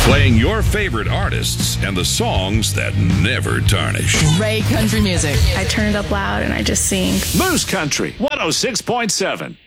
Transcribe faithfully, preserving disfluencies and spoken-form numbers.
Playing your favorite artists and the songs that never tarnish. Great country music. I turn it up loud and I just sing. Moose Country one oh six point seven.